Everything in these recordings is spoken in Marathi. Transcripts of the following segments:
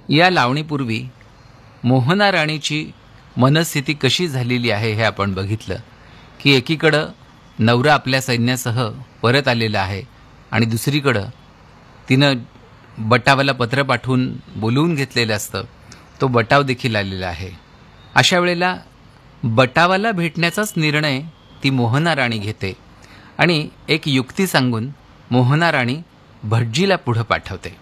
या लावणीपूर्वी मोहना राणीची मनस्थिती कशी झालेली आहे हे आपण बघितलं की एकीकडं नवरा आपल्या सैन्यासह परत आलेला आहे आणि दुसरीकडं तिनं बटावाला पत्र पाठवून बोलवून घेतलेलं असतं. तो बटाव देखील आलेला आहे. अशा वेळेला बटावाला भेटण्याचाच निर्णय ती मोहना राणी घेते आणि एक युक्ती सांगून मोहना राणी भटजीला पुढं पाठवते.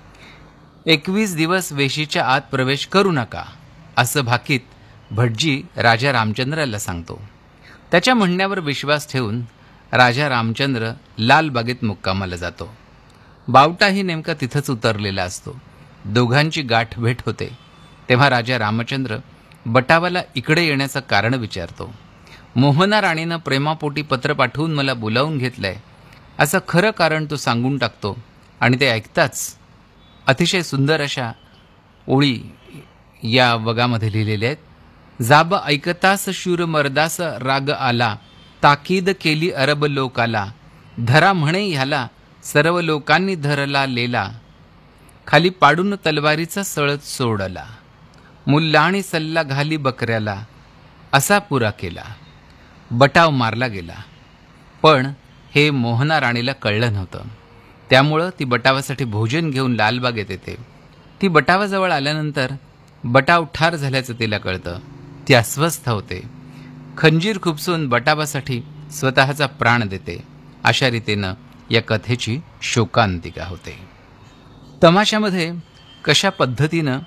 21 दिवस वेशीच्या आत प्रवेश करू नका असं भाकीत भटजी राजा रामचंद्राला सांगतो. त्याच्या म्हणण्यावर विश्वास ठेवून राजा रामचंद्र लालबागेत मुक्कामाला जातो. बावटाही नेमका तिथंच उतरलेला असतो. दोघांची गाठ भेट होते. तेव्हा राजा रामचंद्र बटावाला इकडे येण्याचं कारण विचारतो. मोहना राणीनं प्रेमापोटी पत्र पाठवून मला बोलावून घेतलंय असं खरं कारण तो सांगून टाकतो आणि ते ऐकताच अतिशय सुंदर अशा ओळी या वगामध्ये लिहिलेल्या आहेत. जाब ऐकतास शूर मर्दास राग आला, ताकीद केली अरब लोकाला, धरा म्हणे ह्याला सर्व लोकांनी धरला लेला, खाली पाडून तलवारीचा सळत सोडला, मुल्ला आणि सल्ला घाली बकऱ्याला, असा पुरा केला. बटाव मारला गेला. पण हे मोहना राणीला कळलं नव्हतं. त्यामुळं ती बटावासाठी भोजन घेऊन लालबागेत येते. ती बटावाजवळ आल्यानंतर बटाव ठार झाल्याचं तिला कळतं. ती अस्वस्थ होते. खंजीर खुपसून बटावासाठी स्वतःचा प्राण देते. अशा रीतीनं या कथेची शोकांतिका होते. तमाशामध्ये कशा पद्धतीनं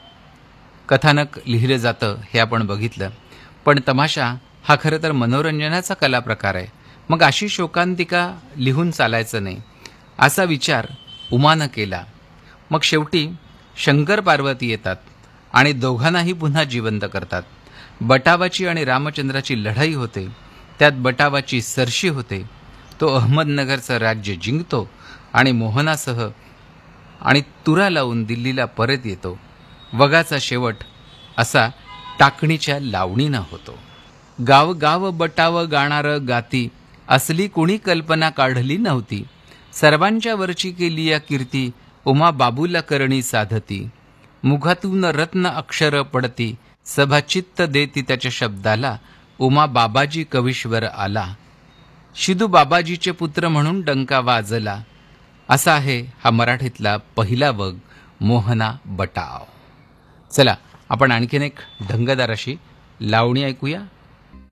कथानक लिहिलं जातं हे आपण बघितलं. पण तमाशा हा खरं तर मनोरंजनाचा कला प्रकार आहे. मग अशी शोकांतिका लिहून चालायचं नाही असा विचार उमानं केला. मग शेवटी शंकर पार्वती येतात आणि दोघांनाही पुन्हा जिवंत करतात. बटावाची आणि रामचंद्राची लढाई होते. त्यात बटावाची सरशी होते. तो अहमदनगरचं राज्य जिंकतो आणि मोहनासह आणि तुरा लावून दिल्लीला परत येतो. वगाचा शेवट असा टाकणीच्या लावणीनं होतो. गाव गाव बटाव गाणारं गाती, असली कुणी कल्पना काढली नव्हती, सर्वांच्या वरची केली या कीर्ती, उमा बाबूला करणी साधती, मुखातून रत्न अक्षर पडती, सभा चित्त देती त्याच्या शब्दाला, उमा बाबाजी कवीश्वर आला, शिदू बाबाजीचे पुत्र म्हणून डंका वाजला. असा आहे हा मराठीतला पहिला वग मोहना बटाव. चला आपण आणखीन एक ढंगदार अशी लावणी ऐकूया.